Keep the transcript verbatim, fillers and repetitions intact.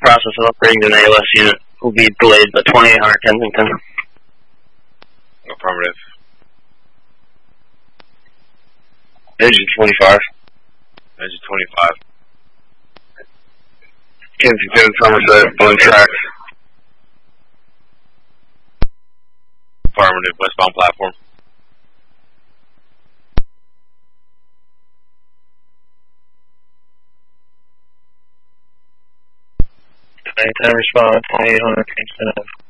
process of upgrading to an A L S unit will be delayed by twenty-eight hundred Kensington. Affirmative. Engine twenty-five. Engine twenty-five. Kensington, Somerset, on tracks. Affirmative. Westbound platform. Anytime respond, twenty-eight hundred Kingston Ave.